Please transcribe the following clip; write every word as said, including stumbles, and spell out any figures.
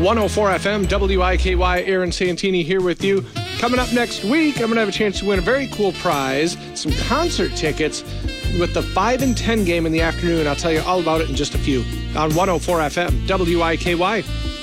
one oh four F M, W I K Y, Aaron Santini here with you. Coming up next week, I'm going to have a chance to win a very cool prize, some concert tickets with the five and ten game in the afternoon. I'll tell you all about it in just a few on one oh four F M, W I K Y.